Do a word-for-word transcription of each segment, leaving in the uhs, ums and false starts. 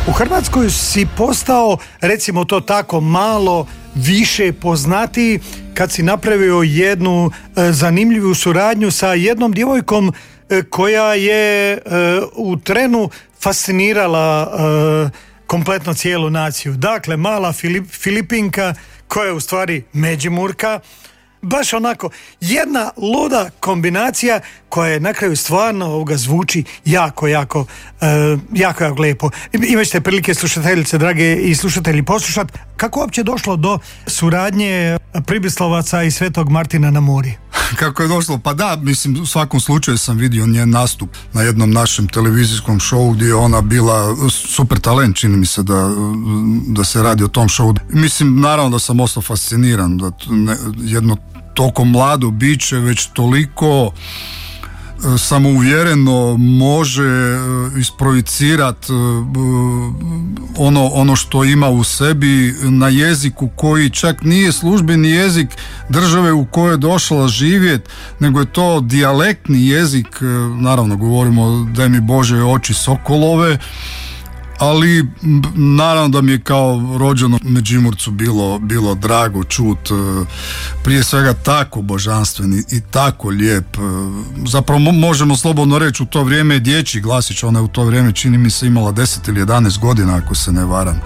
U Hrvatskoj si postao, recimo to tako, malo više poznatiji kad si napravio jednu e, zanimljivu suradnju sa jednom djevojkom e, koja je e, u trenu fascinirala e, kompletno cijelu naciju. Dakle, mala Filip, Filipinka koja je u stvari Međimurka. Baš onako, jedna luda kombinacija koja je na kraju stvarno ovoga zvuči jako, jako, uh, jako, jako lijepo. Imat ćete prilike, slušateljice, drage i slušatelji, poslušati kako uopće došlo do suradnje Pribislovaca i Svetog Martina na Muri. Kako je došlo? Pa da, mislim, u svakom slučaju sam vidio njen nastup na jednom našem televizijskom šovu gdje je ona bila super talent, čini mi se da, da se radi o tom šovu. Mislim, naravno da sam ostao fasciniran, da ne, jedno toliko mlado biće već toliko samouvjereno može isprojicirati ono, ono što ima u sebi na jeziku koji čak nije službeni jezik države u kojoj je došla živjeti, nego je to dijalektni jezik. Naravno govorimo daj mi Bože oči sokolove, ali naravno da mi je kao rođenom Međimurcu bilo, bilo drago čut prije svega tako božanstveni i tako lijep. Zapravo možemo slobodno reći u to vrijeme dječji glasić, ona je u to vrijeme čini mi se imala deset ili jedanaest godina ako se ne varam.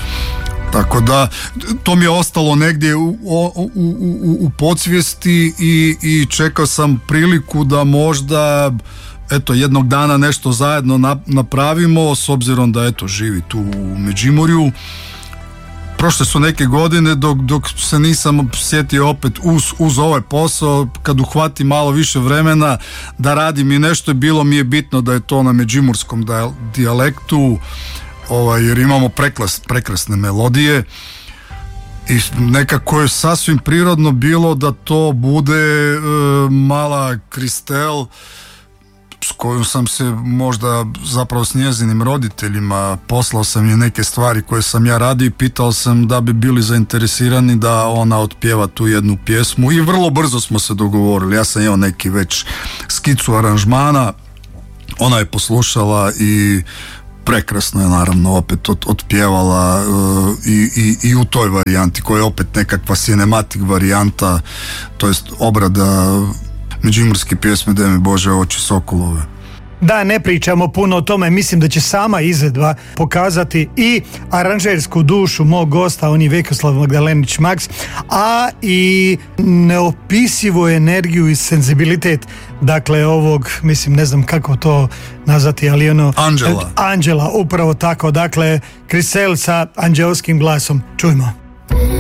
Tako da to mi je ostalo negdje u, u, u, u podsvijesti i, i čekao sam priliku da možda eto jednog dana nešto zajedno napravimo, s obzirom da eto živi tu u Međimurju. Prošle su neke godine dok, dok se nisam sjetio opet uz, uz ovaj posao, kad uhvati malo više vremena da radim i nešto, je bilo mi je bitno da je to na međimurskom dijalektu, ovaj, jer imamo preklas, prekrasne melodije i nekako je sasvim prirodno bilo da to bude e, mala Kristel s kojom sam se možda zapravo s njezinim roditeljima, poslao sam je neke stvari koje sam ja radio i pitao sam da bi bili zainteresirani da ona otpjeva tu jednu pjesmu i vrlo brzo smo se dogovorili. Ja sam imao neki već skicu aranžmana, ona je poslušala i prekrasno je naravno opet od, otpjevala uh, i, i, i u toj varijanti koja je opet nekakva cinematic varijanta, to jest obrada međimurske pjesme Daj mi Bože oči sokolove. Da, ne pričamo puno o tome, mislim da će sama izvedba pokazati i aranžersku dušu mog gosta, on je Vjekoslav Magdalenić Max, a i neopisivu energiju i senzibilitet, dakle ovog, mislim, ne znam kako to nazvati, ali ono... Anđela. Anđela, upravo tako, dakle, Kristel sa anđelskim glasom. Čujmo.